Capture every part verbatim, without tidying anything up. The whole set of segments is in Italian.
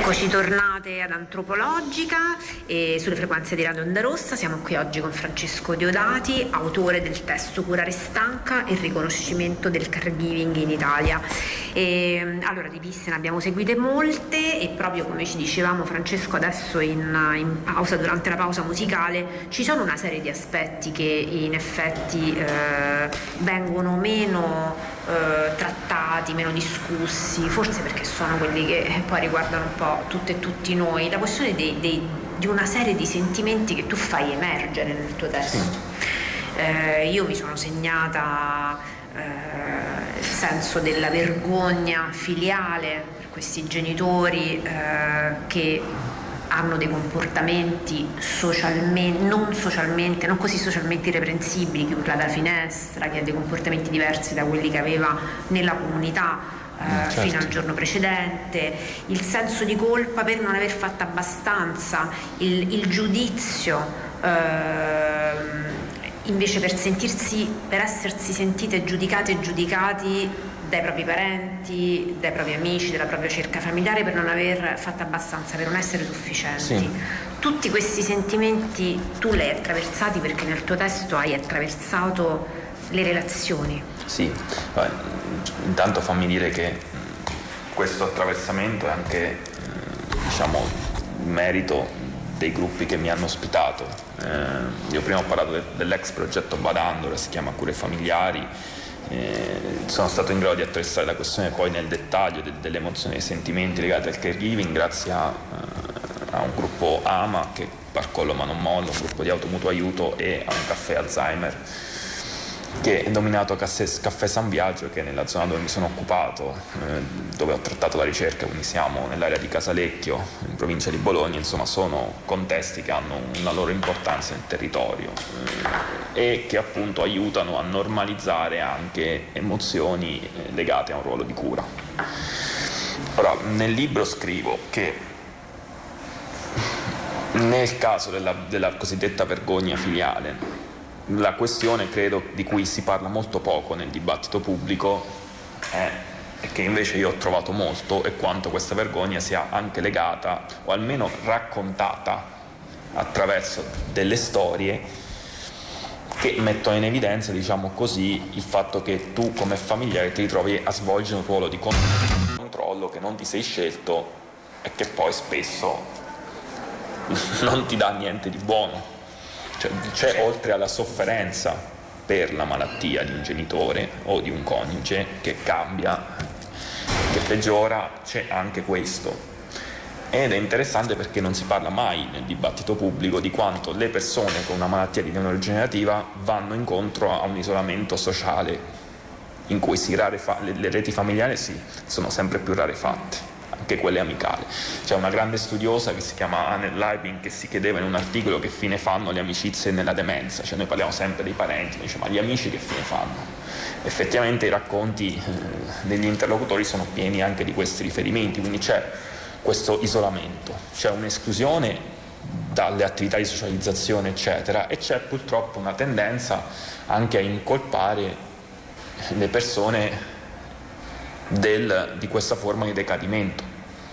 Eccoci tornate ad Antropologica e sulle frequenze di Radio Onda Rossa. Siamo qui oggi con Francesco Diodati, autore del testo Curare stanca e il riconoscimento del caregiving in Italia. E, allora, riviste ne abbiamo seguite molte e proprio come ci dicevamo, Francesco, adesso in, in pausa, durante la pausa musicale, ci sono una serie di aspetti che in effetti eh, vengono meno eh, trattati, meno discussi, forse perché sono quelli che poi riguardano un po' tutte e tutti noi, la questione dei, dei, di una serie di sentimenti che tu fai emergere nel tuo testo. Eh, io mi sono segnata eh, il senso della vergogna filiale per questi genitori eh, che hanno dei comportamenti socialmente, non socialmente, non così socialmente irreprensibili, chi urla da finestra, chi ha dei comportamenti diversi da quelli che aveva nella comunità Uh, certo. fino al giorno precedente, il senso di colpa per non aver fatto abbastanza, il, il giudizio uh, invece per sentirsi, per essersi sentite giudicate e giudicati dai propri parenti, dai propri amici, dalla propria cerca familiare per non aver fatto abbastanza, per non essere sufficienti. Sì. Tutti questi sentimenti tu li hai attraversati perché nel tuo testo hai attraversato le relazioni. Sì, intanto fammi dire che questo attraversamento è anche, diciamo, merito dei gruppi che mi hanno ospitato. Eh, io prima ho parlato de- dell'ex progetto Badando, ora si chiama Cure Familiari. Eh, sono stato in grado di attraversare la questione poi nel dettaglio de- delle emozioni e dei sentimenti legati al caregiving grazie a, a un gruppo AMA, che Barcollo ma non mollo, un gruppo di automutuo aiuto, e a un caffè Alzheimer che è dominato Caffè San Biagio, che è nella zona dove mi sono occupato, eh, dove ho trattato la ricerca, quindi siamo nell'area di Casalecchio, in provincia di Bologna. Insomma, sono contesti che hanno una loro importanza nel territorio eh, e che appunto aiutano a normalizzare anche emozioni eh, legate a un ruolo di cura. Ora, nel libro scrivo che nel caso della, della cosiddetta vergogna filiale, la questione, credo, di cui si parla molto poco nel dibattito pubblico è, è che invece io ho trovato molto, è quanto questa vergogna sia anche legata, o almeno raccontata attraverso delle storie che mettono in evidenza, diciamo così, il fatto che tu come familiare ti ritrovi a svolgere un ruolo di controllo che non ti sei scelto e che poi spesso non ti dà niente di buono. Cioè, c'è, oltre alla sofferenza per la malattia di un genitore o di un coniuge che cambia, che peggiora, c'è anche questo. Ed è interessante perché non si parla mai nel dibattito pubblico di quanto le persone con una malattia di neurodegenerativa vanno incontro a un isolamento sociale in cui si rarefa- le, le reti familiari sì, sono sempre più rarefatte, anche quelle amicali. C'è una grande studiosa che si chiama Anne Leibing che si chiedeva in un articolo che fine fanno le amicizie nella demenza. Cioè, noi parliamo sempre dei parenti, dice, ma gli amici che fine fanno? Effettivamente i racconti eh, degli interlocutori sono pieni anche di questi riferimenti, quindi c'è questo isolamento, c'è un'esclusione dalle attività di socializzazione eccetera, e c'è purtroppo una tendenza anche a incolpare le persone del, di questa forma di decadimento,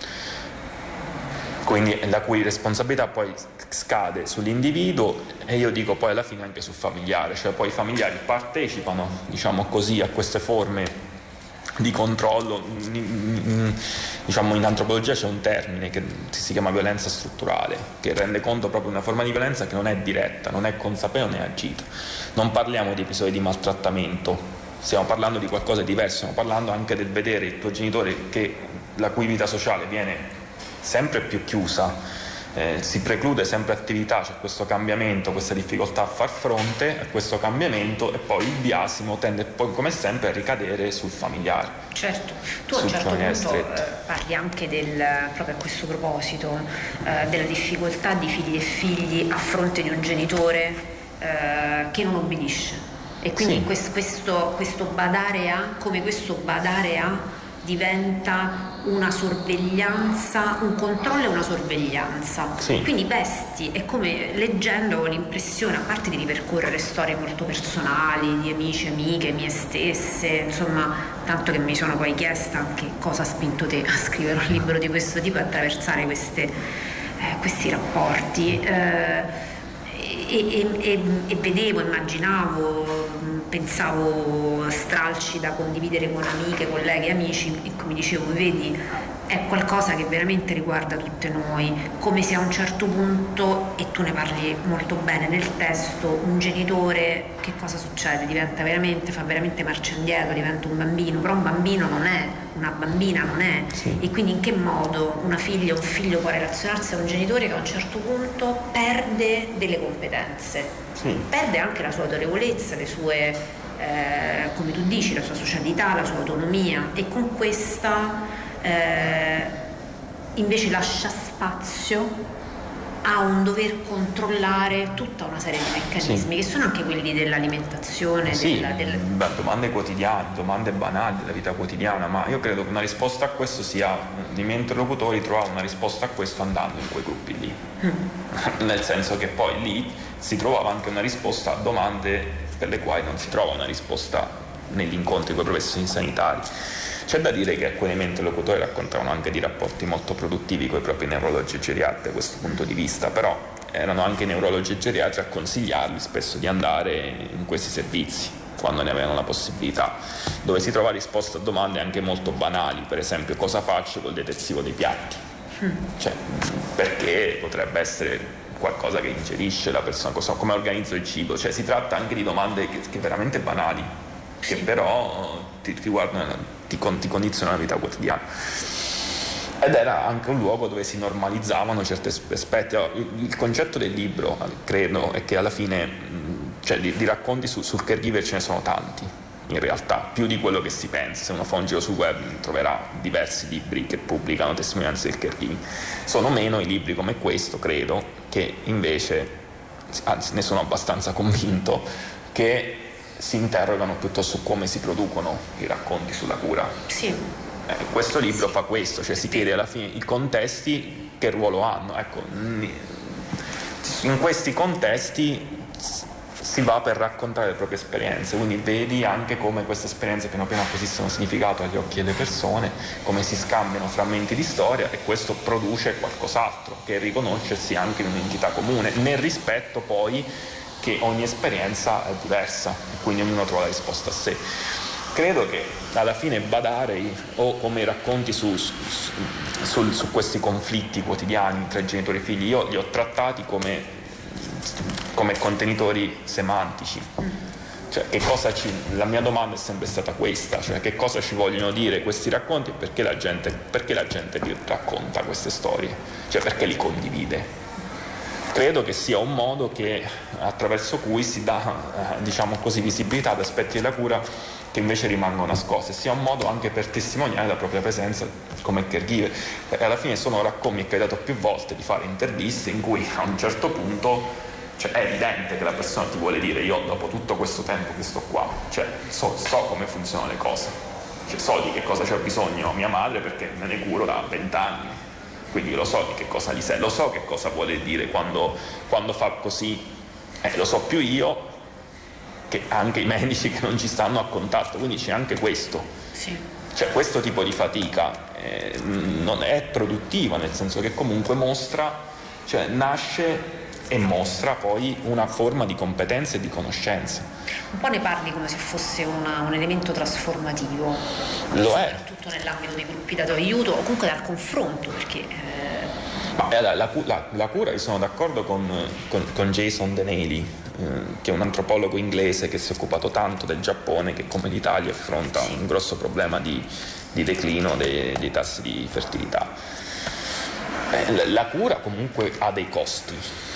quindi la cui responsabilità poi scade sull'individuo e io dico poi alla fine anche sul familiare. Cioè poi i familiari partecipano, diciamo così, a queste forme di controllo. Diciamo, in antropologia c'è un termine che si chiama violenza strutturale, che rende conto proprio di una forma di violenza che non è diretta, non è consapevole né agita. Non parliamo di episodi di maltrattamento, stiamo parlando di qualcosa di diverso, stiamo parlando anche del vedere il tuo genitore che, la cui vita sociale viene sempre più chiusa, eh, si preclude sempre attività, c'è questo cambiamento, questa difficoltà a far fronte a questo cambiamento, e poi il biasimo tende poi come sempre a ricadere sul familiare. Certo, tu a un certo punto eh, parli anche del, proprio a questo proposito, eh, della difficoltà di figli e figli a fronte di un genitore eh, che non obbedisce. E quindi sì. questo, questo, questo badare a, come questo badare a diventa una sorveglianza, un controllo e una sorveglianza. Sì. Quindi Pesti è come, leggendo, ho l'impressione, a parte di ripercorrere storie molto personali di amici, amiche, mie stesse, insomma, tanto che mi sono poi chiesta anche cosa ha spinto te a scrivere un libro di questo tipo, a attraversare queste, eh, questi rapporti. Eh, E, e, e vedevo, immaginavo, pensavo stralci da condividere con amiche, colleghe, amici, e mi dicevo, vedi, è qualcosa che veramente riguarda tutte noi, come se a un certo punto, e tu ne parli molto bene nel testo, un genitore, che cosa succede? Diventa veramente, fa veramente marcia indietro, diventa un bambino, però un bambino non è, una bambina non è, sì. E quindi in che modo una figlia o un figlio può relazionarsi a un genitore che a un certo punto perde delle competenze, sì. Perde anche la sua autorevolezza, le sue, eh, come tu dici, la sua socialità, la sua autonomia, e con questa eh, invece lascia spazio a un dover controllare tutta una serie di meccanismi, sì. Che sono anche quelli dell'alimentazione, sì, della, del... domande quotidiane, domande banali della vita quotidiana, ma io credo che una risposta a questo sia, i miei interlocutori trovavano una risposta a questo andando in quei gruppi lì, mm. Nel senso che poi lì si trovava anche una risposta a domande per le quali non si trova una risposta negli incontri con i professori sanitari. C'è da dire che alcuni miei interlocutori raccontavano anche di rapporti molto produttivi con i propri neurologi e geriatri da questo punto di vista, però erano anche i neurologi e geriatri a consigliarli spesso di andare in questi servizi quando ne avevano la possibilità, dove si trova risposta a domande anche molto banali, per esempio cosa faccio col detersivo dei piatti, mm. cioè perché potrebbe essere qualcosa che ingerisce la persona, cosa, come organizzo il cibo, cioè si tratta anche di domande che, che veramente banali, che però ti riguardano, ti, ti condizionano la vita quotidiana. Ed era anche un luogo dove si normalizzavano certi aspetti. Il concetto del libro, credo, è che alla fine, cioè, di, di racconti su, sul caregiver ce ne sono tanti, in realtà, più di quello che si pensa. Se uno fa un giro sul web troverà diversi libri che pubblicano testimonianze del caregiving. Sono meno i libri come questo, credo, che invece, anzi ne sono abbastanza convinto, che si interrogano piuttosto su come si producono i racconti sulla cura. Sì. Eh, questo libro sì. fa questo, cioè si chiede alla fine i contesti che ruolo hanno. Ecco, in questi contesti si va per raccontare le proprie esperienze, quindi vedi anche come queste esperienze piano piano acquisiscono significato agli occhi delle persone, come si scambiano frammenti di storia, e questo produce qualcos'altro, che è riconoscersi anche in un'entità comune, nel rispetto poi che ogni esperienza è diversa e quindi ognuno trova la risposta a sé. Credo che alla fine badare o come i racconti su, su, su, su questi conflitti quotidiani tra genitori e figli, io li ho trattati come, come contenitori semantici. Cioè, che cosa ci, la mia domanda è sempre stata questa, cioè che cosa ci vogliono dire questi racconti e perché la gente, perché la gente li racconta queste storie, cioè perché li condivide. Credo che sia un modo che, attraverso cui si dà, eh, diciamo così, visibilità ad aspetti della cura che invece rimangono nascosti, sia un modo anche per testimoniare la propria presenza come caregiver. E alla fine sono racconti, mi è capitato più volte di fare interviste in cui a un certo punto, cioè, è evidente che la persona ti vuole dire: io dopo tutto questo tempo che sto qua, cioè, so, so come funzionano le cose, cioè, so di che cosa c'è bisogno mia madre perché me ne curo da vent'anni. Quindi lo so di che cosa gli serve, lo so che cosa vuole dire quando, quando fa così, eh, lo so più io che anche i medici che non ci stanno a contatto, quindi c'è anche questo. Sì. Cioè questo tipo di fatica eh, non è produttiva, nel senso che comunque mostra, cioè nasce e mostra poi una forma di competenza e di conoscenza. Un po' ne parli come se fosse una, un elemento trasformativo. Lo è. Soprattutto nell'ambito dei gruppi dato aiuto o comunque dal confronto, perché... Eh... Ma, la, la, la, la cura, io sono d'accordo con, con, con Jason Deneley, eh, che è un antropologo inglese che si è occupato tanto del Giappone, che come l'Italia affronta un grosso problema di, di declino dei, dei tassi di fertilità. Eh, la, la cura comunque ha dei costi,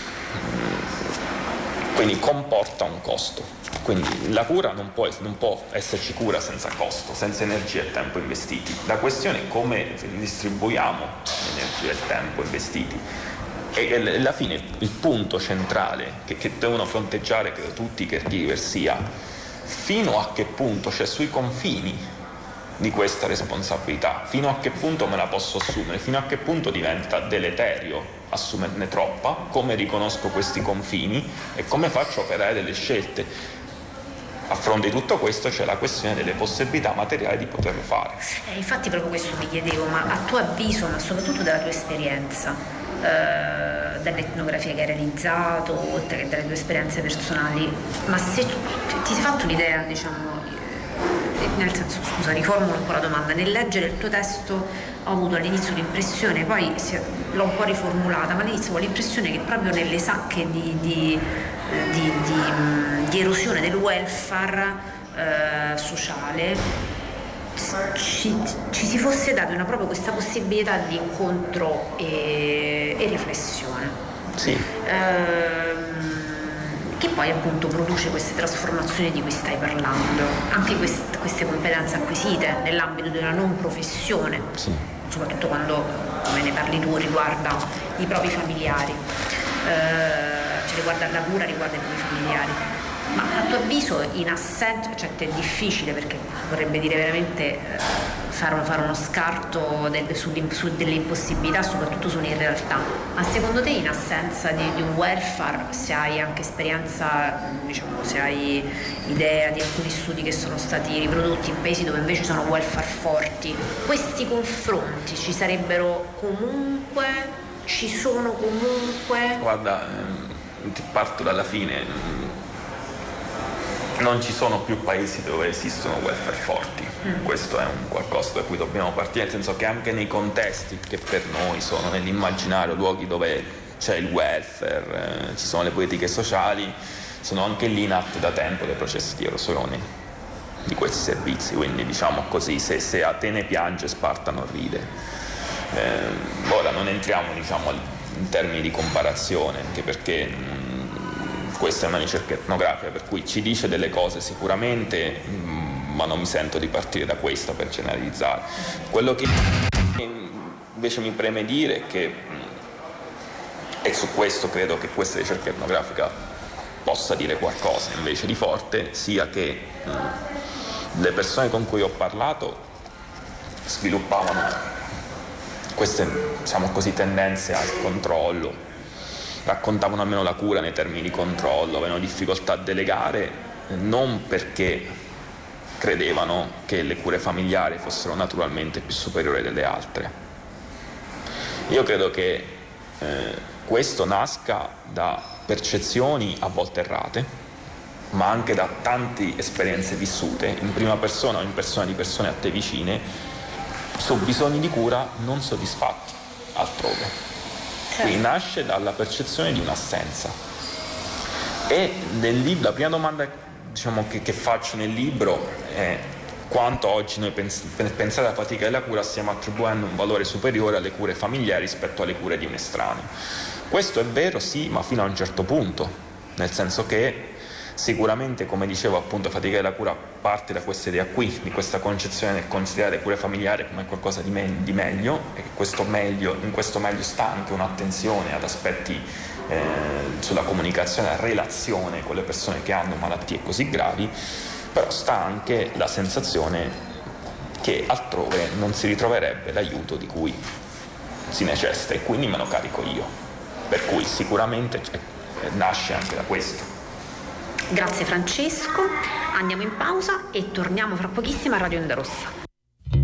quindi comporta un costo. Quindi la cura non può, non può esserci cura senza costo, senza energia e tempo investiti. La questione è come distribuiamo l'energia e il tempo investiti. E alla fine il punto centrale che, che devono fronteggiare, credo, tutti i caregiver sia fino a che punto, cioè sui confini di questa responsabilità, fino a che punto me la posso assumere, fino a che punto diventa deleterio assumerne troppa, come riconosco questi confini e come faccio a operare delle scelte. A fronte di tutto questo c'è la questione delle possibilità materiali di poterlo fare. Eh, infatti proprio questo mi chiedevo, ma a tuo avviso, ma soprattutto dalla tua esperienza, eh, dall'etnografia che hai realizzato, oltre che dalle tue esperienze personali, ma se tu, ti sei fatto un'idea, diciamo, nel senso, scusa, riformulo un po' la domanda, nel leggere il tuo testo ho avuto all'inizio l'impressione, poi l'ho un po' riformulata, ma all'inizio ho l'impressione che proprio nelle sacche di, di, di, di, di erosione del welfare eh, sociale ci, ci si fosse data una, proprio questa possibilità di incontro e, e riflessione. Sì. Ehm, che poi appunto produce queste trasformazioni di cui stai parlando, anche quest- queste competenze acquisite nell'ambito di una non professione, sì. soprattutto quando, come ne parli tu, riguarda i propri familiari, eh, cioè riguarda la cura, riguarda i propri familiari. Ma a tuo avviso, in assenza, cioè è difficile, perché vorrebbe dire veramente eh, fare, fare uno scarto del, su, su delle impossibilità, soprattutto su un'irrealtà, ma secondo te in assenza di, di un welfare, se hai anche esperienza, diciamo, se hai idea di alcuni studi che sono stati riprodotti in paesi dove invece sono welfare forti, questi confronti ci sarebbero comunque, ci sono comunque? Guarda, ti parto dalla fine. Non ci sono più paesi dove esistono welfare forti, mm. questo è un qualcosa da cui dobbiamo partire, nel senso che anche nei contesti che per noi sono nell'immaginario luoghi dove c'è il welfare, eh, ci sono le politiche sociali, sono anche lì in atto da tempo dei processi di erosione di questi servizi, quindi diciamo così, se, se Atene piange Sparta non ride. Eh, ora non entriamo diciamo in termini di comparazione, anche perché mh, questa è una ricerca etnografica, per cui ci dice delle cose sicuramente, ma non mi sento di partire da questa per generalizzare. Quello che invece mi preme dire è che, e su questo credo che questa ricerca etnografica possa dire qualcosa invece di forte, sia che le persone con cui ho parlato sviluppavano queste, diciamo così, tendenze al controllo, raccontavano almeno la cura nei termini di controllo, avevano difficoltà a delegare, non perché credevano che le cure familiari fossero naturalmente più superiori delle altre. Io credo che eh, questo nasca da percezioni a volte errate, ma anche da tante esperienze vissute in prima persona o in persona di persone a te vicine su bisogni di cura non soddisfatti altrove. Quindi nasce dalla percezione di un'assenza. E nel libro, la prima domanda diciamo, che, che faccio nel libro è quanto oggi noi pens- per pensare alla fatica della cura stiamo attribuendo un valore superiore alle cure familiari rispetto alle cure di un estraneo. Questo è vero, sì, ma fino a un certo punto, nel senso che sicuramente, come dicevo, appunto, fatica della cura parte da questa idea qui, di questa concezione del considerare cure familiari come qualcosa di, me- di meglio, e che questo meglio, in questo meglio sta anche un'attenzione ad aspetti eh, sulla comunicazione, la relazione con le persone che hanno malattie così gravi, però sta anche la sensazione che altrove non si ritroverebbe l'aiuto di cui si necessita e quindi me lo carico io, per cui sicuramente eh, nasce anche da questo. Grazie Francesco, andiamo in pausa e torniamo fra pochissimo a Radio Onda Rossa.